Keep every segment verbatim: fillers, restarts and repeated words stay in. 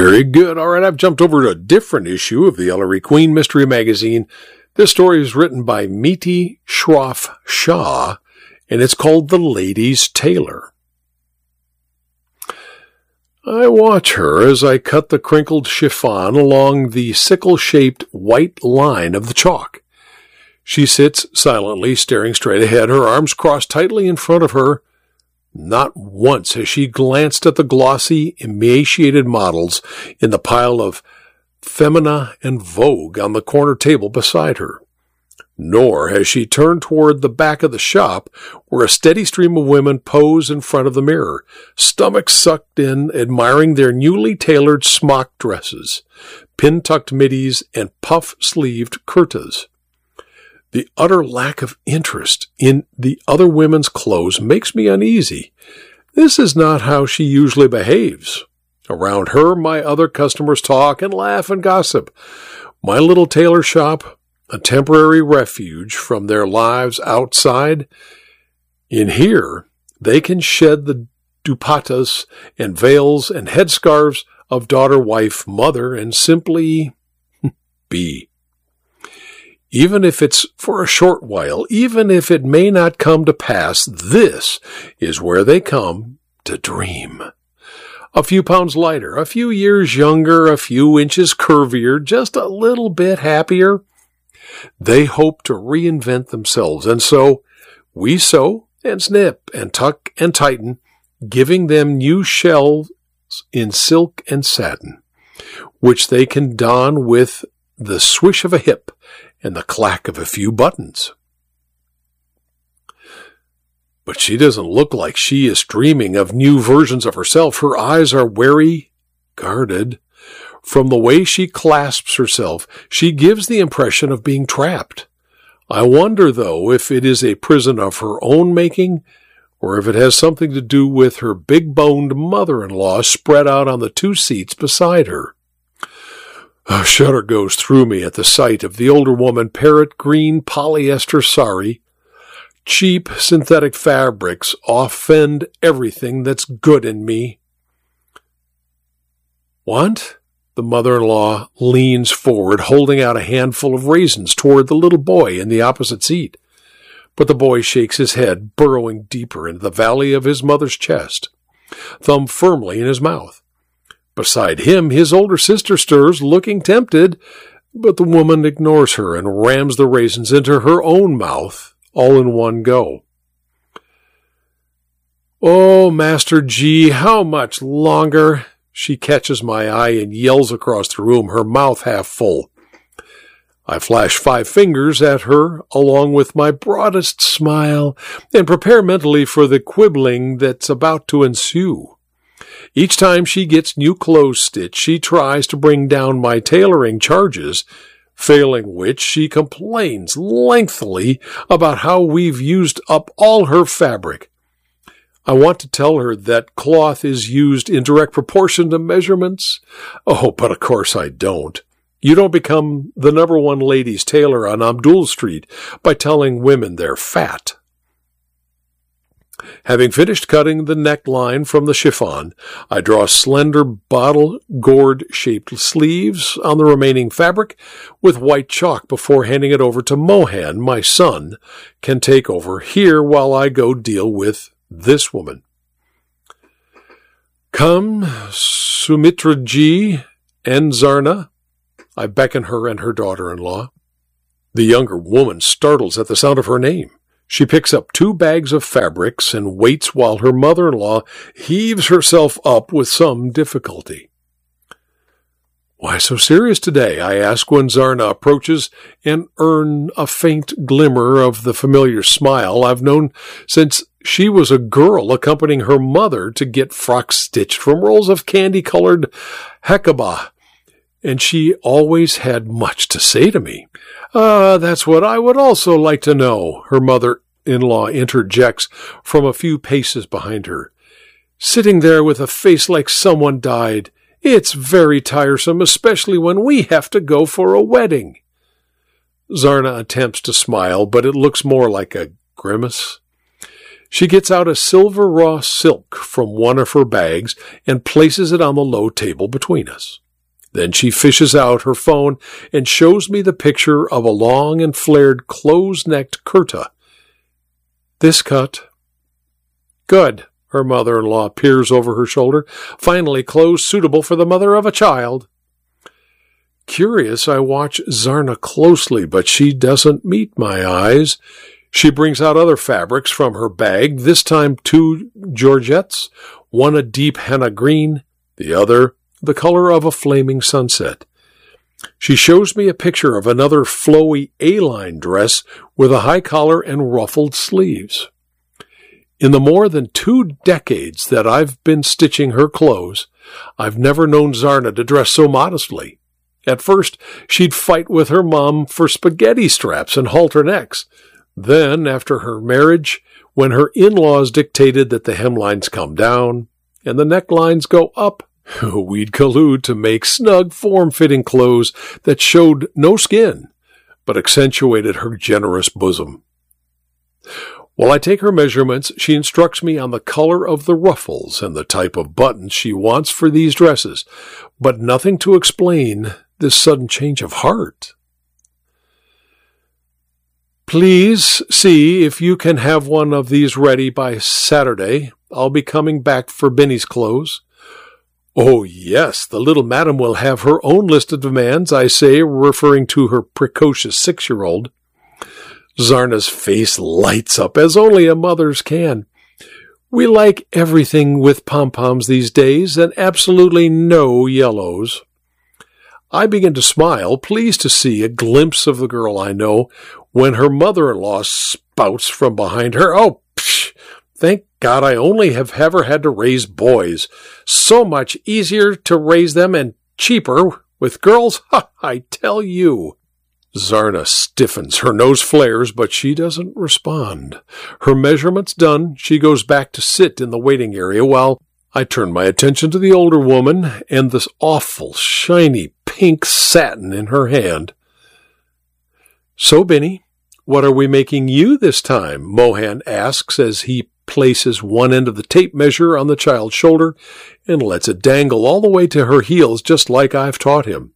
Very good. All right, I've jumped over to a different issue of the Ellery Queen Mystery Magazine. This story is written by Miti Shroff Shah, and it's called The Lady's Tailor. I watch her as I cut the crinkled chiffon along the sickle-shaped white line of the chalk. She sits silently, staring straight ahead, her arms crossed tightly in front of her. Not once has she glanced at the glossy, emaciated models in the pile of Femina and Vogue on the corner table beside her. Nor has she turned toward the back of the shop, where a steady stream of women pose in front of the mirror, stomachs sucked in, admiring their newly tailored smock dresses, pin-tucked middies, and puff-sleeved kurtas. The utter lack of interest in the other women's clothes makes me uneasy. This is not how she usually behaves. Around her, my other customers talk and laugh and gossip. My little tailor shop, a temporary refuge from their lives outside. In here, they can shed the dupattas and veils and headscarves of daughter, wife, mother, and simply be. Even if it's for a short while, even if it may not come to pass, this is where they come to dream. A few pounds lighter, a few years younger, a few inches curvier, just a little bit happier. They hope to reinvent themselves, and so we sew and snip and tuck and tighten, giving them new shells in silk and satin, which they can don with the swish of a hip and the clack of a few buttons. But she doesn't look like she is dreaming of new versions of herself. Her eyes are wary, guarded. From the way she clasps herself, she gives the impression of being trapped. I wonder, though, if it is a prison of her own making, or if it has something to do with her big-boned mother-in-law spread out on the two seats beside her. A shudder goes through me at the sight of the older woman, parrot green polyester sari. Cheap synthetic fabrics offend everything that's good in me. What? The mother-in-law leans forward, holding out a handful of raisins toward the little boy in the opposite seat. But the boy shakes his head, burrowing deeper into the valley of his mother's chest, thumb firmly in his mouth. Beside him, his older sister stirs, looking tempted, but the woman ignores her and rams the raisins into her own mouth, all in one go. Oh, Master G, how much longer? She catches my eye and yells across the room, her mouth half full. I flash five fingers at her, along with my broadest smile, and prepare mentally for the quibbling that's about to ensue. Each time she gets new clothes stitched, she tries to bring down my tailoring charges, failing which she complains lengthily about how we've used up all her fabric. I want to tell her that cloth is used in direct proportion to measurements. Oh, but of course I don't. You don't become the number one ladies' tailor on Abdul Street by telling women they're fat. Having finished cutting the neckline from the chiffon, I draw slender bottle gourd-shaped sleeves on the remaining fabric with white chalk before handing it over to Mohan. My son can take over here while I go deal with this woman. Come, Sumitra Ji and Zarna. I beckon her and her daughter-in-law. The younger woman startles at the sound of her name. She picks up two bags of fabrics and waits while her mother-in-law heaves herself up with some difficulty. Why so serious today? I ask when Zarna approaches and earn a faint glimmer of the familiar smile I've known since she was a girl accompanying her mother to get frocks stitched from rolls of candy-colored Hakaba, and she always had much to say to me. Ah, that's what I would also like to know, her mother-in-law interjects from a few paces behind her. Sitting there with a face like someone died. It's very tiresome, especially when we have to go for a wedding. Zarna attempts to smile, but it looks more like a grimace. She gets out a silver raw silk from one of her bags and places it on the low table between us. Then she fishes out her phone and shows me the picture of a long and flared close-necked kurta. This cut. Good, her mother-in-law peers over her shoulder. Finally clothes suitable for the mother of a child. Curious, I watch Zarna closely, but she doesn't meet my eyes. She brings out other fabrics from her bag, this time two georgettes, one a deep henna green, the other the color of a flaming sunset. She shows me a picture of another flowy A-line dress with a high collar and ruffled sleeves. In the more than two decades that I've been stitching her clothes, I've never known Zarna to dress so modestly. At first, she'd fight with her mom for spaghetti straps and halter necks. Then, after her marriage, when her in-laws dictated that the hemlines come down and the necklines go up, we'd collude to make snug, form-fitting clothes that showed no skin, but accentuated her generous bosom. While I take her measurements, she instructs me on the color of the ruffles and the type of buttons she wants for these dresses, but nothing to explain this sudden change of heart. Please see if you can have one of these ready by Saturday. I'll be coming back for Binny's clothes. Oh, yes, the little madam will have her own list of demands, I say, referring to her precocious six-year-old. Zarna's face lights up, as only a mother's can. We like everything with pom-poms these days, and absolutely no yellows. I begin to smile, pleased to see a glimpse of the girl I know, when her mother-in-law spouts from behind her. Oh, psh! Thank God I only have ever had to raise boys. So much easier to raise them and cheaper with girls, ha, I tell you. Zarna stiffens, her nose flares, but she doesn't respond. Her measurements done, she goes back to sit in the waiting area while I turn my attention to the older woman and this awful, shiny pink satin in her hand. So, Binny, what are we making you this time? Mohan asks as he places one end of the tape measure on the child's shoulder and lets it dangle all the way to her heels just like I've taught him.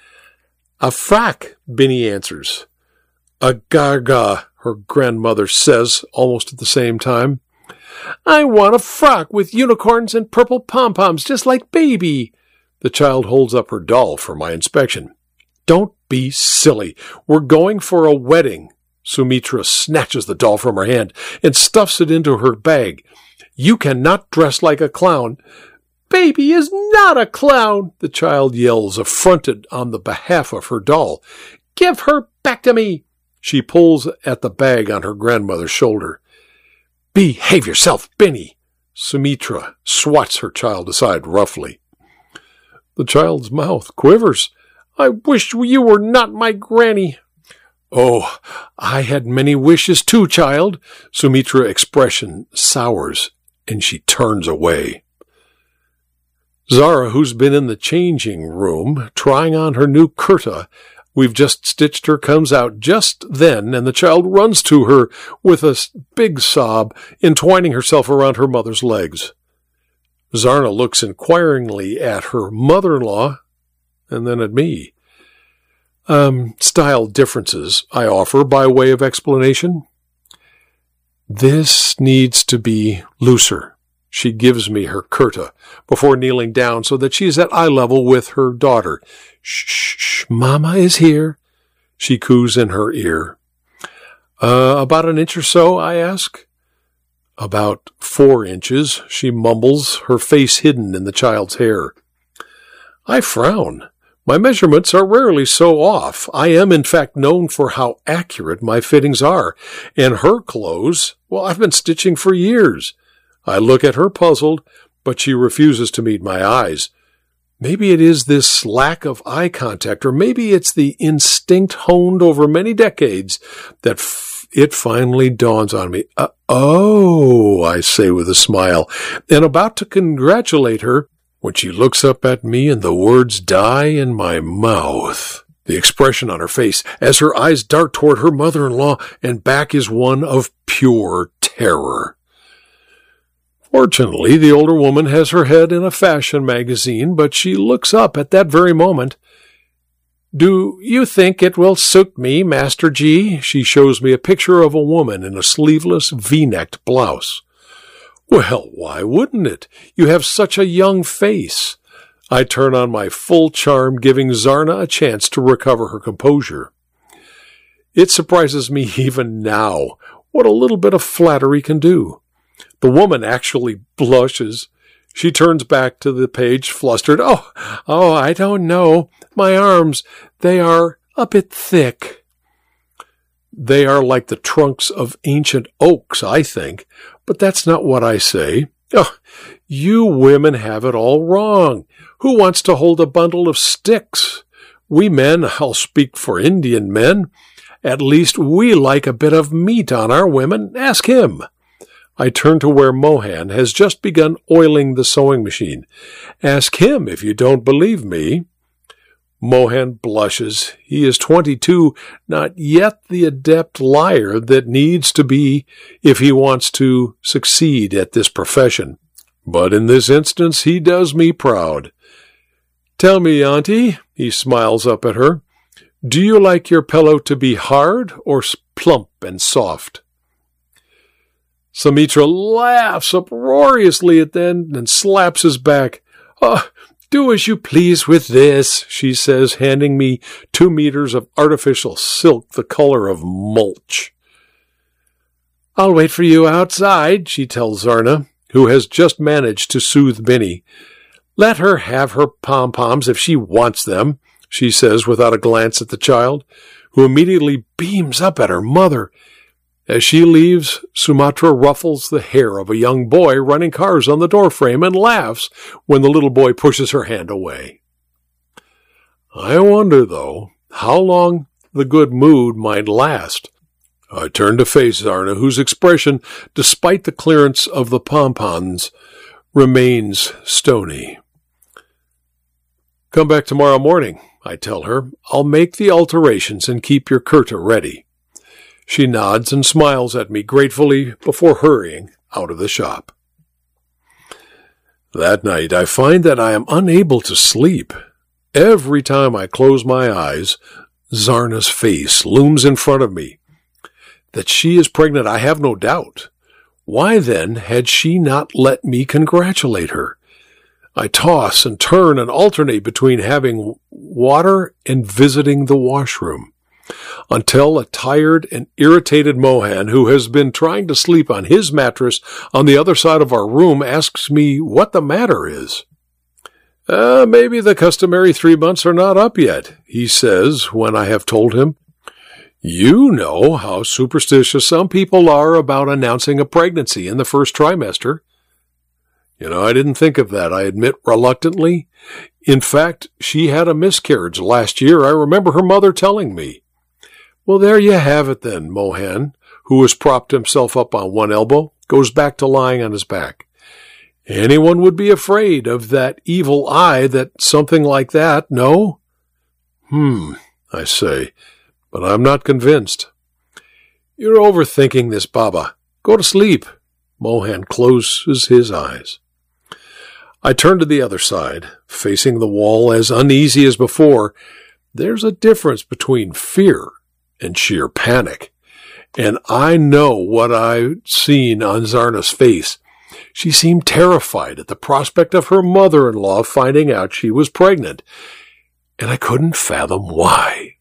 A frock, Binny answers. A gaga, her grandmother says almost at the same time. I want a frock with unicorns and purple pom-poms just like Baby. The child holds up her doll for my inspection. Don't be silly. We're going for a wedding. Sumitra snatches the doll from her hand and stuffs it into her bag. You cannot dress like a clown. Baby is not a clown, the child yells, affronted on the behalf of her doll. Give her back to me. She pulls at the bag on her grandmother's shoulder. Behave yourself, Binny. Sumitra swats her child aside roughly. The child's mouth quivers. I wish you were not my granny. Oh, I had many wishes too, child. Sumitra's expression sours, and she turns away. Zara, who's been in the changing room, trying on her new kurta we've just stitched her, comes out just then, and the child runs to her with a big sob, entwining herself around her mother's legs. Zarna looks inquiringly at her mother-in-law, and then at me. Um, style differences, I offer by way of explanation. This needs to be looser. She gives me her kurta before kneeling down so that she's at eye level with her daughter. Shh, shh, shh, Mama is here, she coos in her ear. Uh, about an inch or so, I ask. About four inches, she mumbles, her face hidden in the child's hair. I frown. My measurements are rarely so off. I am, in fact, known for how accurate my fittings are. And her clothes, well, I've been stitching for years. I look at her puzzled, but she refuses to meet my eyes. Maybe it is this lack of eye contact, or maybe it's the instinct honed over many decades that f- it finally dawns on me. Uh, oh, I say with a smile, and about to congratulate her, when she looks up at me and the words die in my mouth. The expression on her face, as her eyes dart toward her mother-in-law and back, is one of pure terror. Fortunately, the older woman has her head in a fashion magazine, but she looks up at that very moment. "Do you think it will suit me, Master G?" She shows me a picture of a woman in a sleeveless V-necked blouse. "Well, why wouldn't it? You have such a young face." I turn on my full charm, giving Zarna a chance to recover her composure. It surprises me even now what a little bit of flattery can do. The woman actually blushes. She turns back to the page, flustered. Oh, oh, I don't know. My arms, they are a bit thick." They are like the trunks of ancient oaks, I think, but that's not what I say. Oh, you women have it all wrong. Who wants to hold a bundle of sticks? We men, I'll speak for Indian men, at least we like a bit of meat on our women. Ask him. I turn to where Mohan has just begun oiling the sewing machine. Ask him if you don't believe me. Mohan blushes. He is twenty-two, not yet the adept liar that needs to be if he wants to succeed at this profession. But in this instance, he does me proud. "Tell me, Auntie," he smiles up at her, "do you like your pillow to be hard or plump and soft?" Sumitra laughs uproariously at them and slaps his back. "Oh, do as you please with this," she says, handing me two meters of artificial silk the color of mulch. "I'll wait for you outside," she tells Zarna, who has just managed to soothe Binny. "Let her have her pom-poms if she wants them," she says without a glance at the child, who immediately beams up at her mother. As she leaves, Sumitra ruffles the hair of a young boy running cars on the doorframe and laughs when the little boy pushes her hand away. I wonder, though, how long the good mood might last. I turn to face Zarna, whose expression, despite the clearance of the pom-poms, remains stony. "Come back tomorrow morning," I tell her. "I'll make the alterations and keep your kurta ready." She nods and smiles at me gratefully before hurrying out of the shop. That night, I find that I am unable to sleep. Every time I close my eyes, Zarna's face looms in front of me. That she is pregnant, I have no doubt. Why, then, had she not let me congratulate her? I toss and turn and alternate between having water and visiting the washroom, until a tired and irritated Mohan, who has been trying to sleep on his mattress on the other side of our room, asks me what the matter is. Uh, maybe the customary three months are not up yet, he says when I have told him. You know how superstitious some people are about announcing a pregnancy in the first trimester. You know, I didn't think of that, I admit reluctantly. In fact, she had a miscarriage last year. I remember her mother telling me. Well, there you have it then, Mohan, who has propped himself up on one elbow, goes back to lying on his back. Anyone would be afraid of that evil eye that something like that, no? Hmm, I say, but I'm not convinced. You're overthinking this, Baba. Go to sleep. Mohan closes his eyes. I turn to the other side, facing the wall as uneasy as before. There's a difference between fear and sheer panic, and I know what I've seen on Zarna's face. She seemed terrified at the prospect of her mother-in-law finding out she was pregnant, and I couldn't fathom why.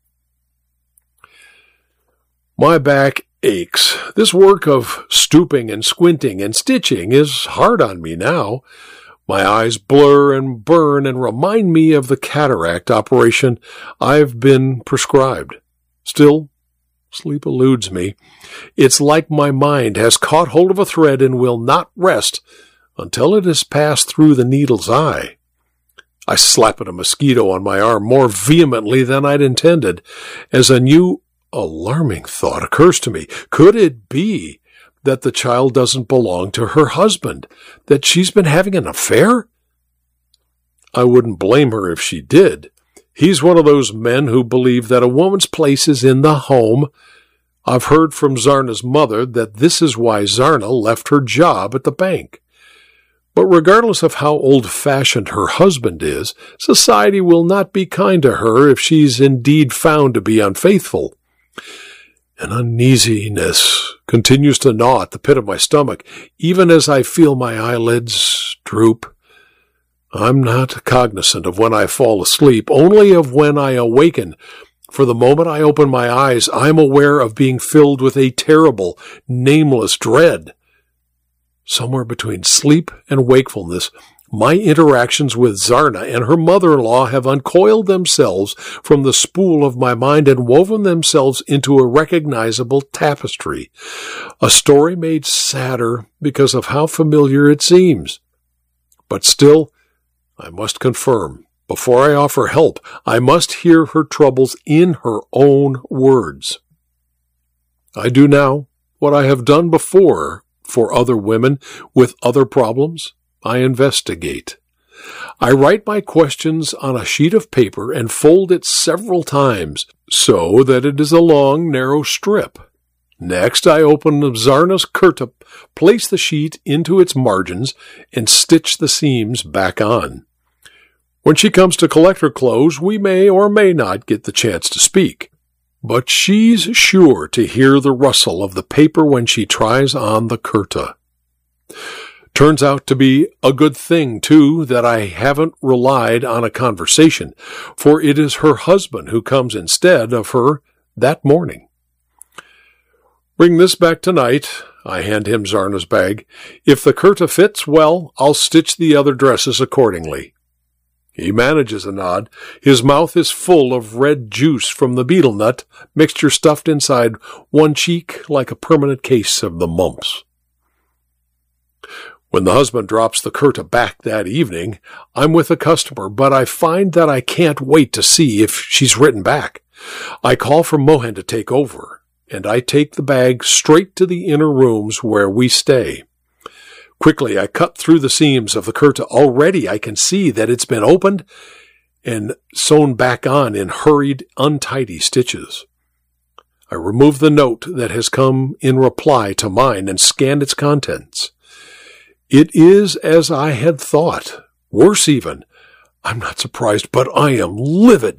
My back aches. This work of stooping and squinting and stitching is hard on me now. My eyes blur and burn and remind me of the cataract operation I've been prescribed. Still, sleep eludes me. It's like my mind has caught hold of a thread and will not rest until it has passed through the needle's eye. I slap at a mosquito on my arm more vehemently than I'd intended, as a new, alarming thought occurs to me. Could it be that the child doesn't belong to her husband, that she's been having an affair? I wouldn't blame her if she did. He's one of those men who believe that a woman's place is in the home. I've heard from Zarna's mother that this is why Zarna left her job at the bank. But regardless of how old-fashioned her husband is, society will not be kind to her if she's indeed found to be unfaithful. An uneasiness continues to gnaw at the pit of my stomach, even as I feel my eyelids droop. I'm not cognizant of when I fall asleep, only of when I awaken. For the moment I open my eyes, I'm aware of being filled with a terrible, nameless dread. Somewhere between sleep and wakefulness, my interactions with Zarna and her mother-in-law have uncoiled themselves from the spool of my mind and woven themselves into a recognizable tapestry, a story made sadder because of how familiar it seems. But still, I must confirm, before I offer help, I must hear her troubles in her own words. I do now what I have done before for other women with other problems. I investigate. I write my questions on a sheet of paper and fold it several times so that it is a long, narrow strip. Next, I open Zarna's kurta, place the sheet into its margins, and stitch the seams back on. When she comes to collect her clothes, we may or may not get the chance to speak. But she's sure to hear the rustle of the paper when she tries on the kurta. Turns out to be a good thing, too, that I haven't relied on a conversation, for it is her husband who comes instead of her that morning. Bring this back tonight. I hand him Zarna's bag. If the kurta fits, well, I'll stitch the other dresses accordingly. He manages a nod. His mouth is full of red juice from the betel nut, mixture stuffed inside one cheek like a permanent case of the mumps. When the husband drops the kurta back that evening, I'm with a customer, but I find that I can't wait to see if she's written back. I call for Mohan to take over, and I take the bag straight to the inner rooms where we stay. Quickly, I cut through the seams of the kurta. Already I can see that it's been opened and sewn back on in hurried, untidy stitches. I remove the note that has come in reply to mine and scan its contents. It is as I had thought. Worse even. I'm not surprised, but I am livid.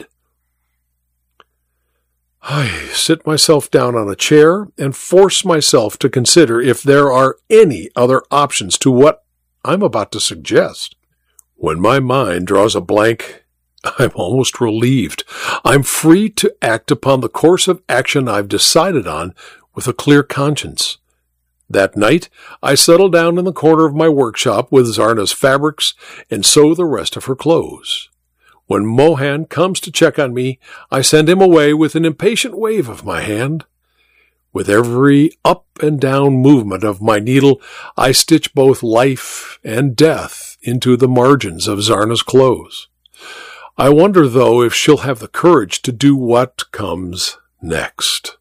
I sit myself down on a chair and force myself to consider if there are any other options to what I'm about to suggest. When my mind draws a blank, I'm almost relieved. I'm free to act upon the course of action I've decided on with a clear conscience. That night, I settle down in the corner of my workshop with Zarna's fabrics and sew the rest of her clothes. When Mohan comes to check on me, I send him away with an impatient wave of my hand. With every up and down movement of my needle, I stitch both life and death into the margins of Zarna's clothes. I wonder, though, if she'll have the courage to do what comes next.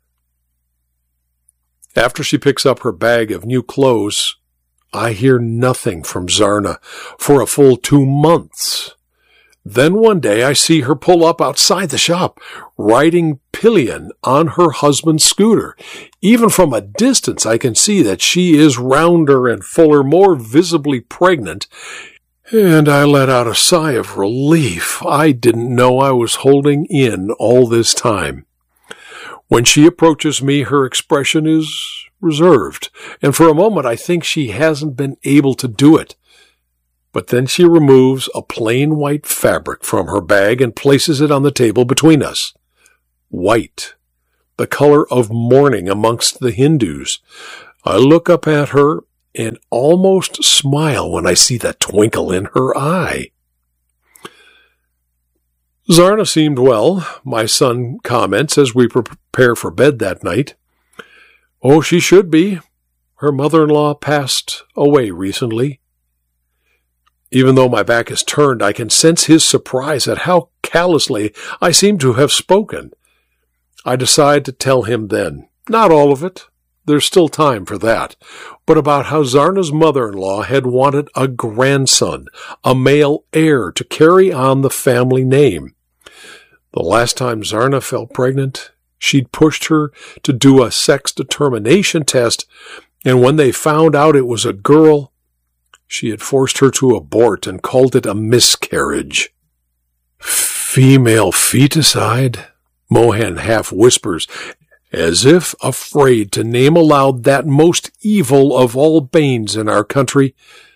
After she picks up her bag of new clothes, I hear nothing from Zarna for a full two months. Then one day I see her pull up outside the shop, riding pillion on her husband's scooter. Even from a distance I can see that she is rounder and fuller, more visibly pregnant, and I let out a sigh of relief. I didn't know I was holding in all this time. When she approaches me, her expression is reserved, and for a moment I think she hasn't been able to do it. But then she removes a plain white fabric from her bag and places it on the table between us. White, the color of mourning amongst the Hindus. I look up at her and almost smile when I see the twinkle in her eye. Zarna seemed well, my son comments as we prepare for bed that night. Oh, she should be. Her mother-in-law passed away recently. Even though my back is turned, I can sense his surprise at how callously I seem to have spoken. I decide to tell him then, not all of it, there's still time for that, but about how Zarna's mother-in-law had wanted a grandson, a male heir to carry on the family name. The last time Zarna fell pregnant, she'd pushed her to do a sex determination test, and when they found out it was a girl, She had forced her to abort and called it a miscarriage. Female feticide? Mohan half whispers, as if afraid to name aloud that most evil of all banes in our country.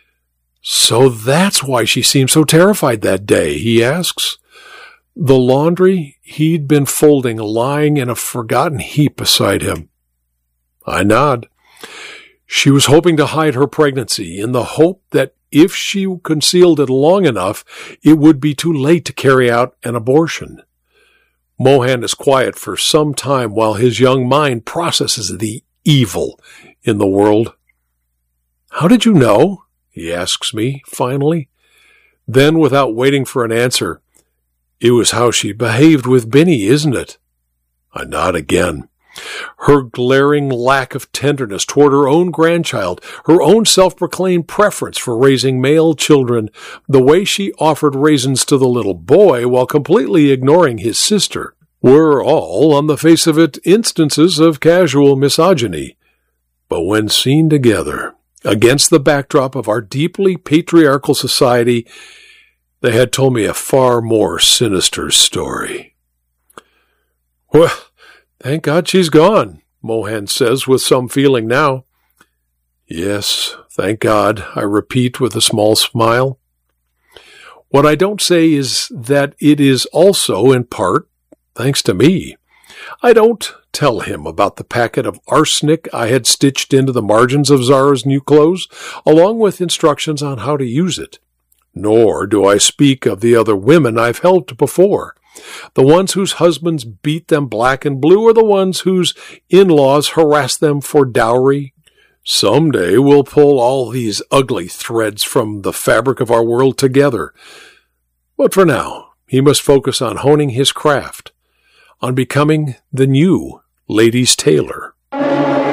So that's why she seemed so terrified that day, he asks. The laundry he'd been folding lying in a forgotten heap beside him. I nod. She was hoping to hide her pregnancy in the hope that if she concealed it long enough, it would be too late to carry out an abortion. Mohan is quiet for some time while his young mind processes the evil in the world. How did you know? He asks me, finally. Then, without waiting for an answer, it was how she behaved with Binny, isn't it? I nod again. Her glaring lack of tenderness toward her own grandchild, her own self-proclaimed preference for raising male children, the way she offered raisins to the little boy while completely ignoring his sister, were all, on the face of it, instances of casual misogyny. But when seen together, against the backdrop of our deeply patriarchal society, they had told me a far more sinister story. Well, thank God she's gone, Mohan says with some feeling now. Yes, thank God, I repeat with a small smile. What I don't say is that it is also, in part, thanks to me. I don't tell him about the packet of arsenic I had stitched into the margins of Zara's new clothes, along with instructions on how to use it. Nor do I speak of the other women I've helped before, the ones whose husbands beat them black and blue, or the ones whose in-laws harass them for dowry. Someday we'll pull all these ugly threads from the fabric of our world together. But for now, he must focus on honing his craft, on becoming the new ladies' tailor.